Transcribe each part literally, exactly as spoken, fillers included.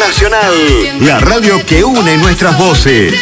Nacional, la radio que une nuestras voces.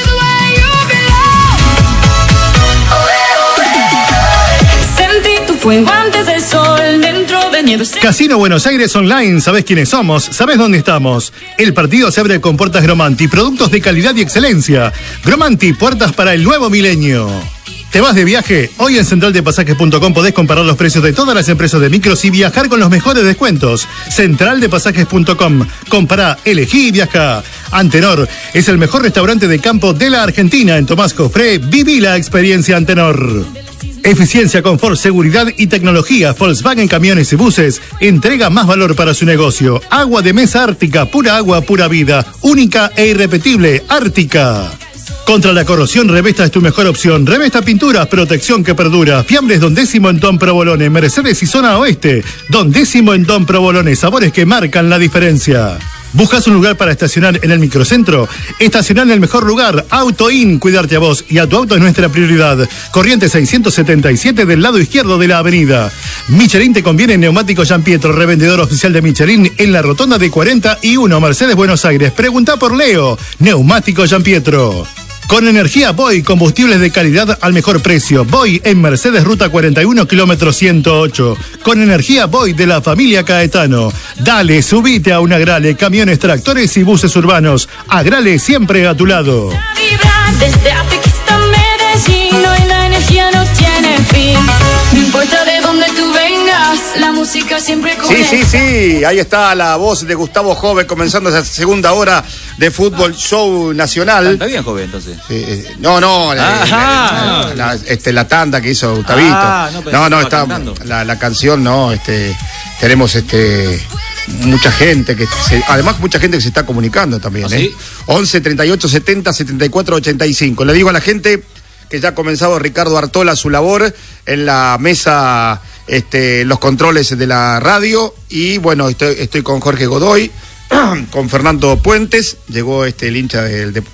Sentí tu fuego antes del sol dentro de nieve. Casino Buenos Aires Online, ¿sabés quiénes somos? ¿Sabés dónde estamos? El partido se abre con puertas Gromanti, productos de calidad y excelencia. Gromanti, puertas para el nuevo milenio. ¿Te vas de viaje? Hoy en central de pasajes punto com podés comparar los precios de todas las empresas de micros y viajar con los mejores descuentos. central de pasajes punto com. Compará, elegí y viaja. Antenor es el mejor restaurante de campo de la Argentina. En Tomás Cofré, viví la experiencia Antenor. Eficiencia, confort, seguridad y tecnología. Volkswagen Camiones y Buses entrega más valor para su negocio. Agua de mesa Ártica, pura agua, pura vida. Única e irrepetible, Ártica. Contra la corrosión, Revesta es tu mejor opción. Revesta Pinturas, protección que perdura. Fiambres Don Décimo en Don Provolone, Mercedes y Zona Oeste. Don Décimo en Don Provolone, sabores que marcan la diferencia. ¿Buscas un lugar para estacionar en el microcentro? Estacionar en el mejor lugar, AutoIn, cuidarte a vos y a tu auto es nuestra prioridad. Corrientes seiscientos setenta y siete del lado izquierdo de la avenida. Michelin te conviene en Neumático Gian Pietro, revendedor oficial de Michelin en la rotonda de cuarenta y uno, Mercedes, Buenos Aires. Pregunta por Leo, Neumático Gian Pietro. Con energía Boy, combustibles de calidad al mejor precio. Boy en Mercedes, ruta cuarenta y uno, kilómetro ciento ocho. Con energía Boy de la familia Caetano. Dale, subite a un Agrale, camiones, tractores y buses urbanos. Agrale siempre a tu lado. Desde Apequista, Medellín, hoy la energía no tiene fin. No importa de dónde tú vengas, la música siempre conecta. Sí, sí, sí, ahí está la voz de Gustavo Jove comenzando esa segunda hora de Fútbol Show Nacional. Está bien, Jove, entonces. Sí, eh, no, no, la, la, la, este, la tanda que hizo Gustavito. Ah, no, no, no está la, la canción, no, este, tenemos este mucha gente que se, además mucha gente que se está comunicando también, ¿Ah, ¿eh? ¿Sí? once, treinta y ocho, setenta, setenta y cuatro, ochenta y cinco. Le digo a la gente que ya ha comenzado Ricardo Artola su labor en la mesa, este, los controles de la radio, y bueno, estoy, estoy con Jorge Godoy, con Fernando Puentes, llegó este el hincha del de,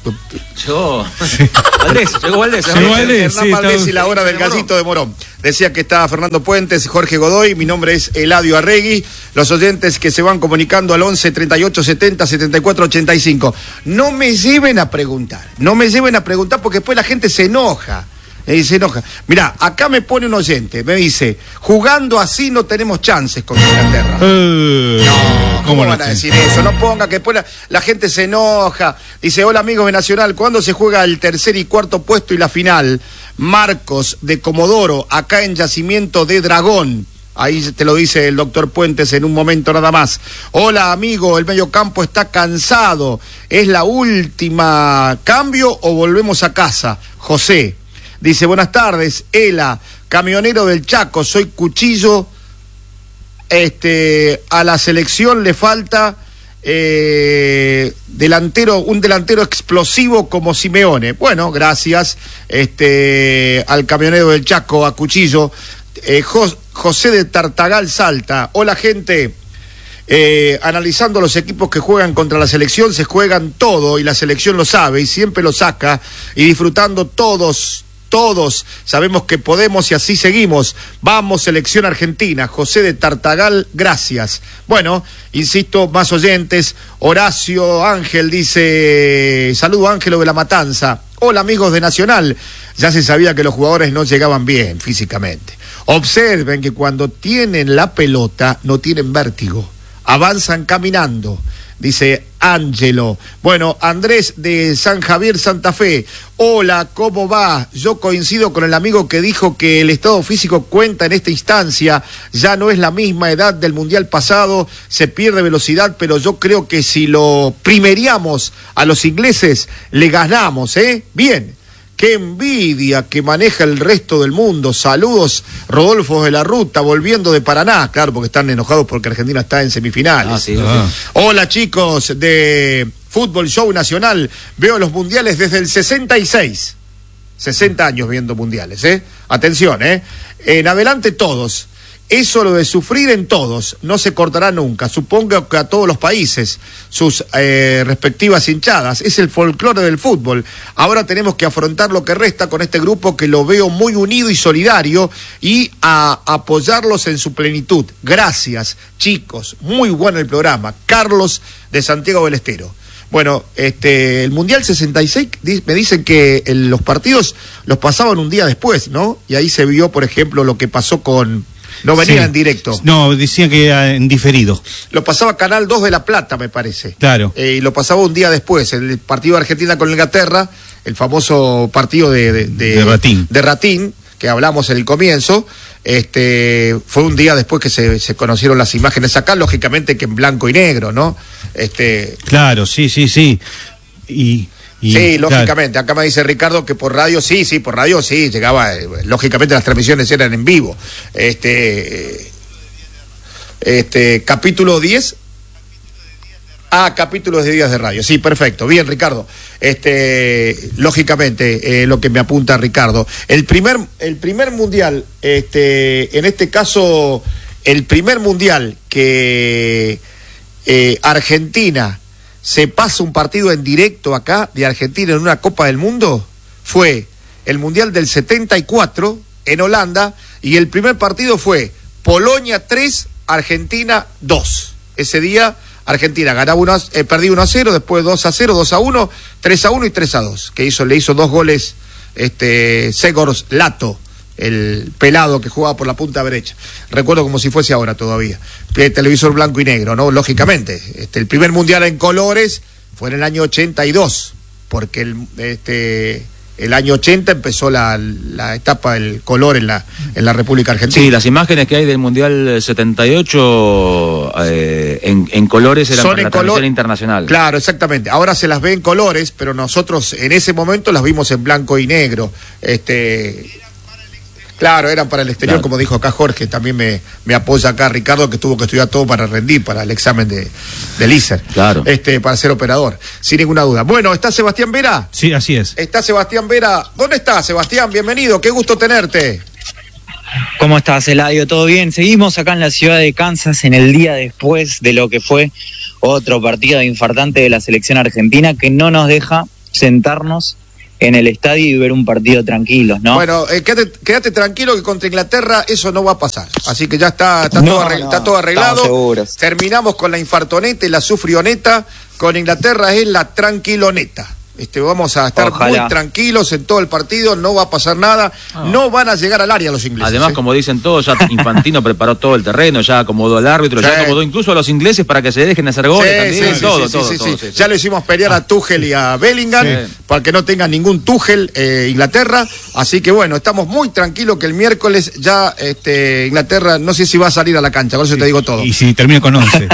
yo Valdés, llegó Valdés, llegó Valdés, sí, Valdés y la hora del gallito de Morón. Decía que estaba Fernando Puentes, Jorge Godoy, mi nombre es Eladio Arregui, los oyentes que se van comunicando al once, treinta y ocho, setenta, setenta y cuatro, ochenta y cinco. No me lleven a preguntar, no me lleven a preguntar porque después la gente se enoja. Y se enoja. Mirá, acá me pone un oyente, me dice, jugando así no tenemos chances contra Inglaterra. Uh, no, ¿cómo, ¿cómo van a decir eso? No ponga que después la, la gente se enoja. Dice, hola amigos de Nacional, ¿cuándo se juega el tercer y cuarto puesto y la final? Marcos de Comodoro, acá en Yacimiento de Dragón. Ahí te lo dice el doctor Puentes en un momento nada más. Hola amigo, el mediocampo está cansado. ¿Es la última cambio o volvemos a casa? José. Dice, buenas tardes, Ela, camionero del Chaco, soy Cuchillo, este, a la selección le falta eh, delantero, un delantero explosivo como Simeone. Bueno, gracias, este, al camionero del Chaco, a Cuchillo. Eh, Jos, José de Tartagal Salta, hola gente. Eh, analizando los equipos que juegan contra la selección, se juegan todo y la selección lo sabe y siempre lo saca, y disfrutando todos Todos sabemos que podemos y así seguimos. Vamos, selección argentina. José de Tartagal, gracias. Bueno, insisto, más oyentes. Horacio Ángel dice, saludo Ángelo de la Matanza. Hola amigos de Nacional. Ya se sabía que los jugadores no llegaban bien físicamente. Observen que cuando tienen la pelota no tienen vértigo. Avanzan caminando. Dice Ángelo. Bueno, Andrés de San Javier, Santa Fe. Hola, ¿cómo va? Yo coincido con el amigo que dijo que el estado físico cuenta en esta instancia. Ya no es la misma edad del mundial pasado, se pierde velocidad, pero yo creo que si lo primeriamos a los ingleses, le ganamos, ¿eh? Bien. ¡Qué envidia que maneja el resto del mundo! Saludos, Rodolfo de la Ruta, volviendo de Paraná. Claro, porque están enojados porque Argentina está en semifinales. Ah, sí, ah. Hola, chicos de Fútbol Show Nacional. Veo los mundiales desde el sesenta y seis. sesenta años viendo mundiales, ¿eh? Atención, ¿eh? En adelante todos. Eso lo de sufrir en todos, no se cortará nunca. Supongo que a todos los países, sus eh, respectivas hinchadas. Es el folclore del fútbol. Ahora tenemos que afrontar lo que resta con este grupo que lo veo muy unido y solidario y a apoyarlos en su plenitud. Gracias, chicos. Muy bueno el programa. Carlos de Santiago del Estero. Bueno, este, el Mundial sesenta y seis, me dicen que el, los partidos los pasaban un día después, ¿no? Y ahí se vio, por ejemplo, lo que pasó con... No venía sí, en directo. No, decían que era en diferido. Lo pasaba Canal dos de La Plata, me parece. Claro. Eh, y lo pasaba un día después. El partido de Argentina con Inglaterra, el famoso partido de... De, de, de Ratín. De Ratín, que hablamos en el comienzo. Este, fue un día después que se, se conocieron las imágenes acá, lógicamente que en blanco y negro, ¿no? Este... Claro, sí, sí, sí. Y... Y, sí, lógicamente, claro. Acá me dice Ricardo que por radio, sí, sí, por radio sí, llegaba, eh, lógicamente las transmisiones eran en vivo. Este, este, capítulo diez. Ah, capítulos de días de radio, sí, perfecto, bien Ricardo. Este, lógicamente, eh, lo que me apunta Ricardo. El primer, el primer mundial, este, en este caso, el primer mundial que eh, Argentina se pasa un partido en directo acá de Argentina en una Copa del Mundo, fue el Mundial del setenta y cuatro en Holanda, y el primer partido fue Polonia tres, Argentina dos. Ese día Argentina ganaba uno, eh, perdía uno a cero, después dos a cero, dos a uno, tres a uno y tres a dos, que hizo, le hizo dos goles este Segor Lato, el pelado que jugaba por la punta derecha. Recuerdo como si fuese ahora todavía. El televisor blanco y negro, ¿no? Lógicamente. Este, el primer mundial en colores fue en el año ochenta y dos, porque el, este, el año ochenta empezó la, la etapa del color en la, en la República Argentina. Sí, las imágenes que hay del Mundial setenta y ocho eh, en, en colores eran para la transmisión internacional. Claro, exactamente. Ahora se las ve en colores, pero nosotros en ese momento las vimos en blanco y negro. Este... Claro, eran para el exterior, claro. Como dijo acá Jorge, también me, me apoya acá Ricardo, que tuvo que estudiar todo para rendir, para el examen de, del I S E R. Claro. Este, para ser operador, sin ninguna duda. Bueno, ¿está Sebastián Vera? Sí, así es. Está Sebastián Vera. ¿Dónde está, Sebastián? Bienvenido, qué gusto tenerte. ¿Cómo estás, Eladio? ¿Todo bien? Seguimos acá en la ciudad de Kansas en el día después de lo que fue otro partido infartante de la selección argentina que no nos deja sentarnos en el estadio y ver un partido tranquilos, ¿no? Bueno, eh, quédate, quédate tranquilo que contra Inglaterra eso no va a pasar. Así que ya está, está, no, todo, arregl- no, está todo arreglado. Terminamos con la infartoneta y la sufrioneta. Con Inglaterra es la tranquiloneta. Este, vamos a estar Ojalá. muy tranquilos en todo el partido, no va a pasar nada, oh. no van a llegar al área los ingleses. Además, ¿eh? Como dicen todos, ya Infantino preparó todo el terreno, ya acomodó al árbitro, sí. ya acomodó incluso a los ingleses para que se dejen hacer goles sí, también, sí, todo, sí, todo, sí, todo, sí, sí, sí. Ya lo hicimos pelear a Tuchel y a Bellingham, sí. para que no tengan ningún Tuchel eh, Inglaterra, así que bueno, estamos muy tranquilos que el miércoles ya este, Inglaterra, no sé si va a salir a la cancha, por eso sí. te digo todo. Y si termina con once.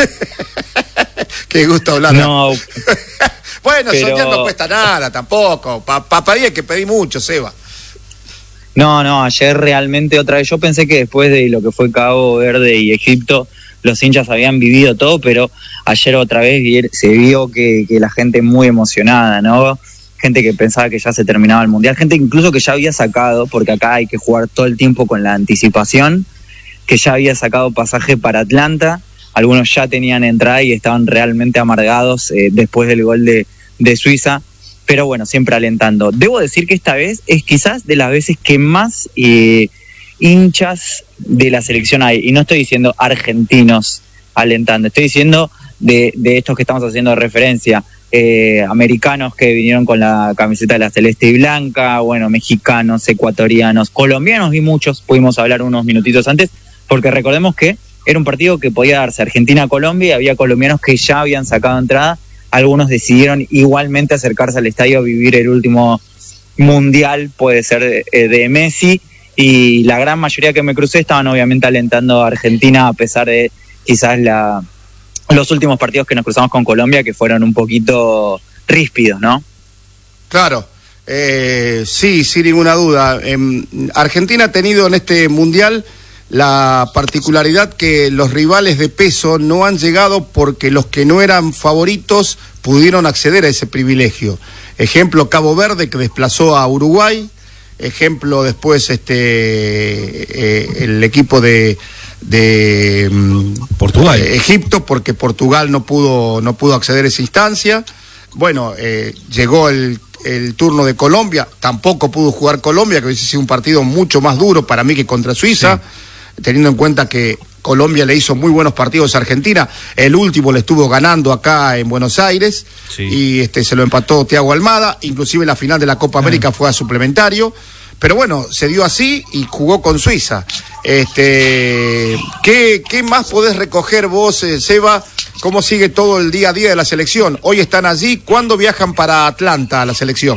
Qué gusto hablar. No. Bueno, pero... soñar no cuesta nada tampoco. Para pa, pa, hay que pedir mucho, Seba. No, no, ayer realmente otra vez, yo pensé que después de lo que fue Cabo Verde y Egipto, los hinchas habían vivido todo, pero ayer otra vez se vio que, que la gente muy emocionada, ¿no? Gente que pensaba que ya se terminaba el Mundial, gente incluso que ya había sacado, porque acá hay que jugar todo el tiempo con la anticipación, que ya había sacado pasaje para Atlanta. Algunos ya tenían entrada y estaban realmente amargados eh, después del gol de, de Suiza, pero bueno, siempre alentando. Debo decir que esta vez es quizás de las veces que más eh, hinchas de la selección hay, y no estoy diciendo argentinos alentando, estoy diciendo de, de estos que estamos haciendo referencia, eh, americanos que vinieron con la camiseta de la celeste y blanca, bueno, mexicanos, ecuatorianos, colombianos y muchos, pudimos hablar unos minutitos antes, porque recordemos que era un partido que podía darse Argentina-Colombia y había colombianos que ya habían sacado entrada. Algunos decidieron igualmente acercarse al estadio a vivir el último mundial, puede ser de, de Messi, y la gran mayoría que me crucé estaban obviamente alentando a Argentina a pesar de quizás la, los últimos partidos que nos cruzamos con Colombia que fueron un poquito ríspidos, ¿no? Claro. Eh, sí, sin ninguna duda. Eh, Argentina ha tenido en este mundial la particularidad que los rivales de peso no han llegado porque los que no eran favoritos pudieron acceder a ese privilegio. Ejemplo, Cabo Verde, que desplazó a Uruguay, ejemplo después este eh, el equipo de de Portugal, eh, Egipto, porque Portugal no pudo no pudo acceder a esa instancia. Bueno, eh, llegó el, el turno de Colombia, tampoco pudo jugar Colombia, que hubiese sido un partido mucho más duro para mí que contra Suiza, sí. Teniendo en cuenta que Colombia le hizo muy buenos partidos a Argentina, el último le estuvo ganando acá en Buenos Aires, sí. y este se lo empató Thiago Almada, inclusive la final de la Copa América ah. fue a suplementario. Pero bueno, se dio así y jugó con Suiza. Este, ¿qué, qué más podés recoger vos, eh, Seba? ¿Cómo sigue todo el día a día de la selección? Hoy están allí. ¿Cuándo viajan para Atlanta a la selección?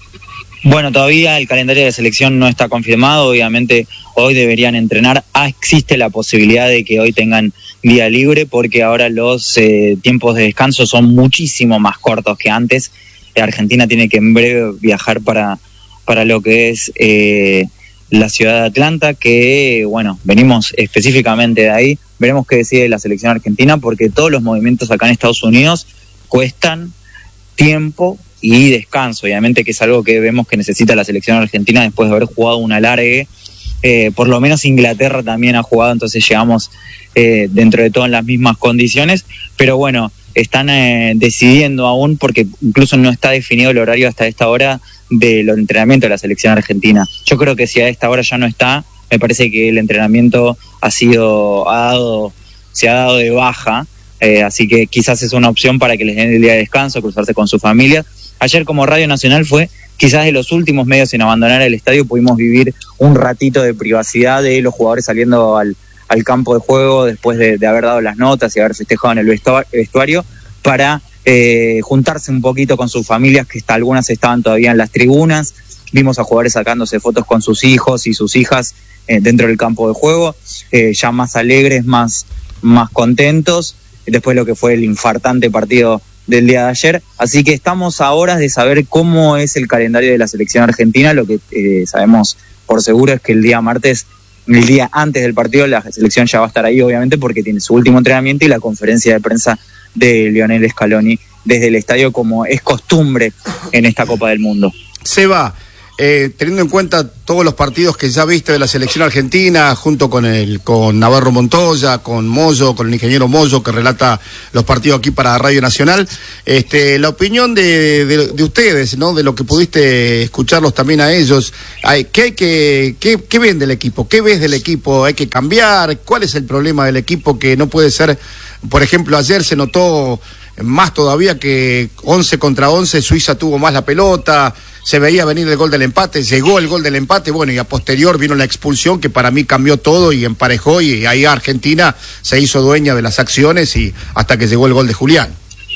Bueno, todavía el calendario de selección no está confirmado. Obviamente hoy deberían entrenar. Ah, existe la posibilidad de que hoy tengan día libre porque ahora los eh, tiempos de descanso son muchísimo más cortos que antes. Argentina tiene que en breve viajar para... para lo que es eh, la ciudad de Atlanta, que bueno, venimos específicamente de ahí, veremos qué decide la selección argentina, porque todos los movimientos acá en Estados Unidos cuestan tiempo y descanso, obviamente que es algo que vemos que necesita la selección argentina después de haber jugado un alargue, eh, por lo menos Inglaterra también ha jugado, entonces llegamos eh, dentro de todo en las mismas condiciones, pero bueno, están eh, decidiendo aún, porque incluso no está definido el horario hasta esta hora de los entrenamientos de la selección argentina. Yo creo que si a esta hora ya no está, me parece que el entrenamiento ha sido, ha dado, se ha dado de baja, eh, así que quizás es una opción para que les den el día de descanso, cruzarse con su familia. Ayer como Radio Nacional fue quizás de los últimos medios en abandonar el estadio, pudimos vivir un ratito de privacidad de los jugadores saliendo al, al campo de juego después de, de haber dado las notas y haber festejado en el vestuario para Eh, juntarse un poquito con sus familias, que hasta algunas estaban todavía en las tribunas. Vimos a jugadores sacándose fotos con sus hijos y sus hijas eh, dentro del campo de juego, eh, ya más alegres, más, más contentos, después de lo que fue el infartante partido del día de ayer. Así que estamos a horas de saber cómo es el calendario de la selección argentina. Lo que eh, sabemos por seguro es que el día martes, el día antes del partido, la selección ya va a estar ahí, obviamente, porque tiene su último entrenamiento y la conferencia de prensa de Lionel Scaloni desde el estadio, como es costumbre en esta Copa del Mundo. Seba, eh, teniendo en cuenta todos los partidos que ya viste de la selección argentina, junto con el con Navarro Montoya, con Moyo, con el ingeniero Moyo, que relata los partidos aquí para Radio Nacional, este, la opinión de, de, de ustedes, ¿no? De lo que pudiste escucharlos también a ellos. ¿Qué hay que, qué, qué ven del equipo? ¿Qué ves del equipo? ¿Hay que cambiar? ¿Cuál es el problema del equipo que no puede ser? Por ejemplo, ayer se notó más todavía que once contra once, Suiza tuvo más la pelota, se veía venir el gol del empate, llegó el gol del empate, bueno, y a posterior vino la expulsión que para mí cambió todo y emparejó, y ahí Argentina se hizo dueña de las acciones y hasta que llegó el gol de Julián.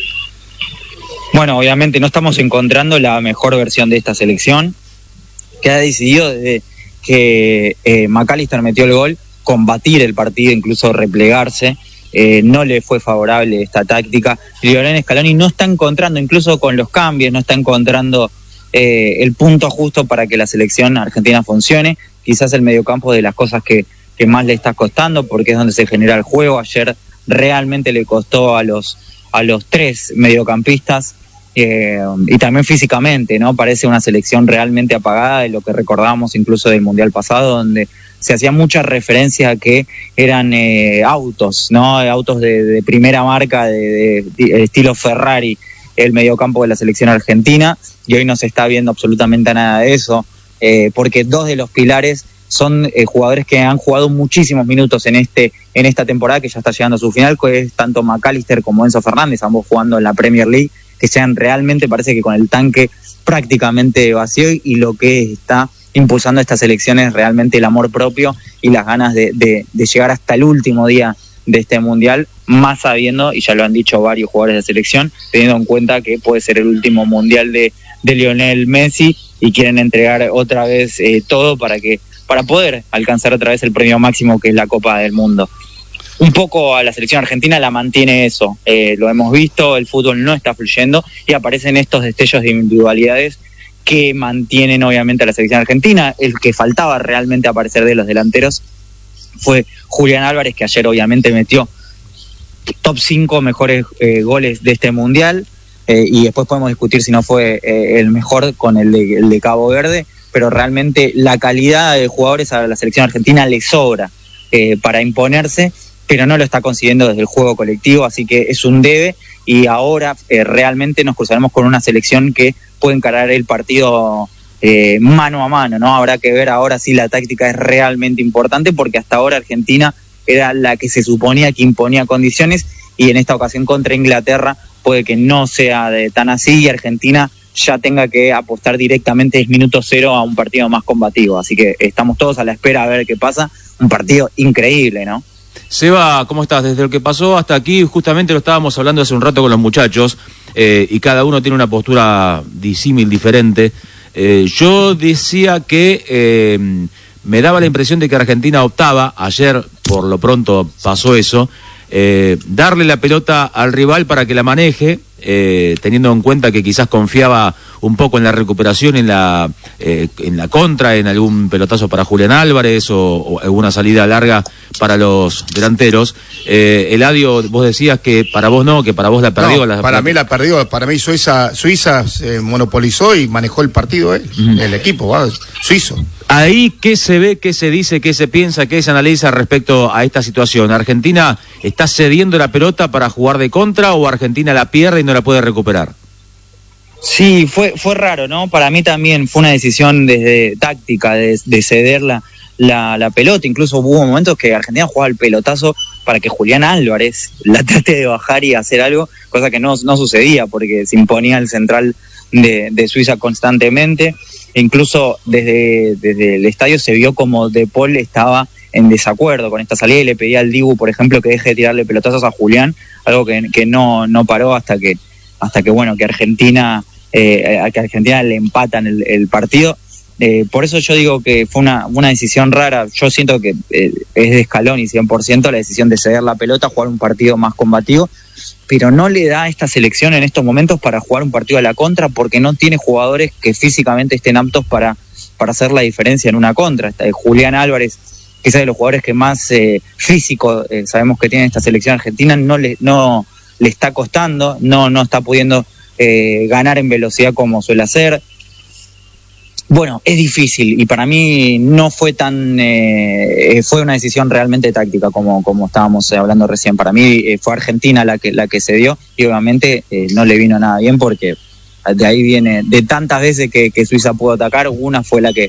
Bueno, obviamente no estamos encontrando la mejor versión de esta selección, que ha decidido desde que eh, McAllister metió el gol, combatir el partido, incluso replegarse. Eh, no le fue favorable esta táctica. Lionel Scaloni no está encontrando, incluso con los cambios, no está encontrando eh, el punto justo para que la selección argentina funcione. Quizás el mediocampo de las cosas que, que más le está costando, porque es donde se genera el juego. Ayer realmente le costó a los, a los tres mediocampistas, eh, y también físicamente, ¿no? Parece una selección realmente apagada de lo que recordábamos incluso del Mundial pasado, donde se hacía mucha referencia a que eran eh, autos, ¿no? Autos de, de primera marca, de, de, de estilo Ferrari, el mediocampo de la selección argentina, y hoy no se está viendo absolutamente nada de eso, eh, porque dos de los pilares son eh, jugadores que han jugado muchísimos minutos en este en esta temporada, que ya está llegando a su final, que es tanto McAllister como Enzo Fernández, ambos jugando en la Premier League, que sean realmente, parece que con el tanque prácticamente vacío, y lo que está impulsando a estas elecciones realmente el amor propio y las ganas de, de, de llegar hasta el último día de este mundial, más sabiendo, y ya lo han dicho varios jugadores de selección, teniendo en cuenta que puede ser el último mundial de, de Lionel Messi, y quieren entregar otra vez eh, todo para que para poder alcanzar otra vez el premio máximo, que es la Copa del Mundo. Un poco a la selección argentina la mantiene eso, eh, lo hemos visto, el fútbol no está fluyendo y aparecen estos destellos de individualidades que mantienen obviamente a la selección argentina. El que faltaba realmente aparecer de los delanteros fue Julián Álvarez, que ayer obviamente metió top cinco mejores eh, goles de este mundial, eh, y después podemos discutir si no fue eh, el mejor con el de, el de Cabo Verde, pero realmente la calidad de jugadores a la selección argentina le sobra eh, para imponerse, pero no lo está consiguiendo desde el juego colectivo, así que es un debe, y ahora eh, realmente nos cruzaremos con una selección que puede encarar el partido eh, mano a mano, ¿no? Habrá que ver ahora si la táctica es realmente importante, porque hasta ahora Argentina era la que se suponía que imponía condiciones, y en esta ocasión contra Inglaterra puede que no sea de tan así, y Argentina ya tenga que apostar directamente desde minuto cero a un partido más combativo, así que estamos todos a la espera a ver qué pasa, un partido increíble, ¿no? Seba, ¿cómo estás? Desde lo que pasó hasta aquí, justamente lo estábamos hablando hace un rato con los muchachos, eh, y cada uno tiene una postura disímil, diferente. Eh, yo decía que eh, me daba la impresión de que Argentina optaba, ayer por lo pronto pasó eso, eh, darle la pelota al rival para que la maneje, eh, teniendo en cuenta que quizás confiaba un poco en la recuperación, en la eh, en la contra, en algún pelotazo para Julián Álvarez o, o alguna salida larga para los delanteros. Eh, Eladio, vos decías que para vos no, que para vos la perdió. No, la, para la... mí la perdió, para mí Suiza Suiza se monopolizó y manejó el partido, él, mm. el equipo ¿va? suizo. Ahí, ¿qué se ve, qué se dice, qué se piensa, qué se analiza respecto a esta situación? ¿Argentina está cediendo la pelota para jugar de contra o Argentina la pierde y no la puede recuperar? Sí, fue fue raro, ¿no? Para mí también fue una decisión desde táctica de, de ceder la, la, la pelota. Incluso hubo momentos que Argentina jugaba el pelotazo para que Julián Álvarez la trate de bajar y hacer algo, cosa que no, no sucedía porque se imponía el central de, de Suiza constantemente. Incluso desde, desde el estadio se vio como De Paul estaba en desacuerdo con esta salida y le pedía al Dibu, por ejemplo, que deje de tirarle pelotazos a Julián, algo que, que no, no paró hasta que, hasta que bueno, que Argentina... Eh, a que Argentina le empatan el, el partido. Eh, por eso yo digo que fue una, una decisión rara. Yo siento que eh, es de Scaloni cien por ciento la decisión de ceder la pelota, jugar un partido más combativo, pero no le da a esta selección en estos momentos para jugar un partido a la contra, porque no tiene jugadores que físicamente estén aptos para, para hacer la diferencia en una contra. Está Julián Álvarez, quizás de los jugadores que más eh, físico eh, sabemos que tiene esta selección argentina, no le, no, le está costando, no, no está pudiendo Eh, ganar en velocidad como suele hacer. Bueno, es difícil y para mí no fue tan eh, fue una decisión realmente táctica como, como estábamos hablando recién. Para mí eh, fue Argentina la que la que se dio y obviamente eh, no le vino nada bien porque de ahí viene, de tantas veces que, que Suiza pudo atacar, una fue la que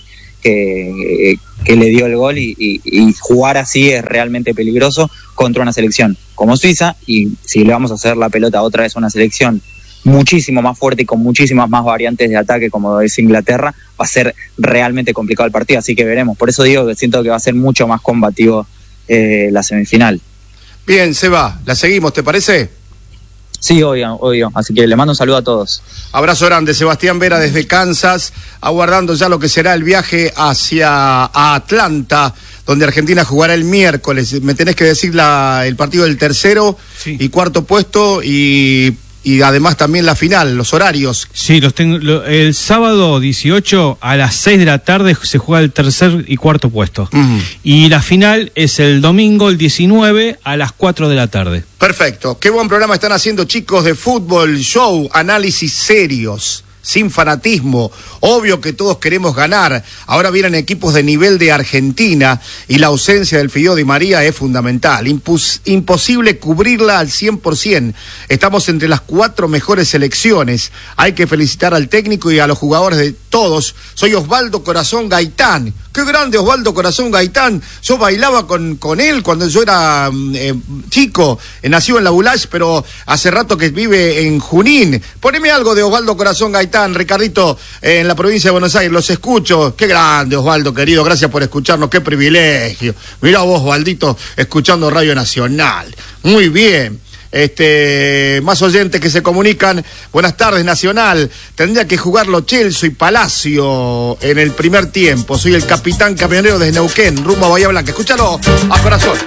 que, que le dio el gol y, y, y jugar así es realmente peligroso contra una selección como Suiza, y si le vamos a hacer la pelota otra vez a una selección muchísimo más fuerte y con muchísimas más variantes de ataque como es Inglaterra, va a ser realmente complicado el partido, así que veremos. Por eso digo que siento que va a ser mucho más combativo eh, la semifinal. Bien, Seba, la seguimos, ¿te parece? Sí, obvio, obvio, así que le mando un saludo a todos. Abrazo grande, Sebastián Vera desde Kansas, aguardando ya lo que será el viaje hacia Atlanta, donde Argentina jugará el miércoles. Me tenés que decir la, el partido del tercero sí. y cuarto puesto y... Y además también la final, los horarios. Sí, los tengo. Lo, el sábado dieciocho a las seis de la tarde se juega el tercer y cuarto puesto. Uh-huh. Y la final es el domingo, el diecinueve, a las cuatro de la tarde. Perfecto. Qué buen programa están haciendo, chicos, de fútbol, show, análisis serios, sin fanatismo. Obvio que todos queremos ganar. Ahora vienen equipos de nivel de Argentina y la ausencia del Fideo Di María es fundamental. Impus- imposible cubrirla al cien por ciento. Estamos entre las cuatro mejores selecciones. Hay que felicitar al técnico y a los jugadores de todos. Soy Osvaldo Corazón Gaitán. ¡Qué grande Osvaldo Corazón Gaitán! Yo bailaba con, con él cuando yo era eh, chico, eh, nacido en La Bulache, pero hace rato que vive en Junín. Poneme algo de Osvaldo Corazón Gaitán, Ricardito, eh, en la provincia de Buenos Aires. Los escucho. ¡Qué grande Osvaldo, querido! Gracias por escucharnos. ¡Qué privilegio! Mirá vos, Osvaldito, escuchando Radio Nacional. Muy bien. Este, más oyentes que se comunican. Buenas tardes, Nacional. Tendría que jugarlo Chelsea y Palacio en el primer tiempo. Soy el capitán camionero desde Neuquén, rumbo a Bahía Blanca. Escúchalo a corazón.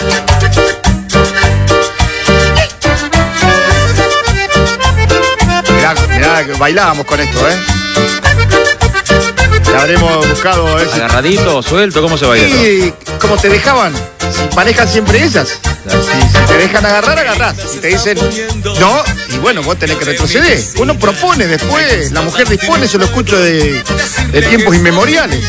Mirá, mirá, bailábamos con esto, ¿eh? Ya habremos buscado ese... Agarradito, suelto, ¿cómo se baila? Sí, como te dejaban manejan siempre ellas. Si, si te dejan agarrar, agarrás. Si te dicen no, y bueno, vos tenés que retroceder. Uno propone después, la mujer dispone, eso lo escucho de, de tiempos inmemoriales.